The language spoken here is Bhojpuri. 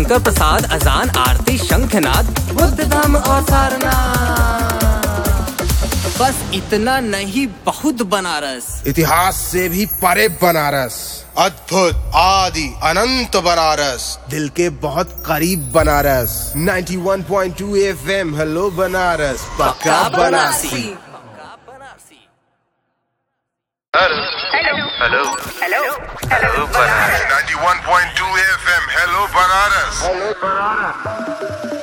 शंकर प्रसाद, अजान, आरती, शंखनाद, बुद्ध धाम और सारनाथ। बस इतना नहीं, बहुत बनारस। इतिहास से भी परे बनारस, अद्भुत, आदि, अनंत बनारस, दिल के बहुत करीब बनारस। 91.2 FM, हेलो बनारस, पक्का Banarasi. Hello hello hello hello hello Banaras. 91.2 FM, hello Banaras.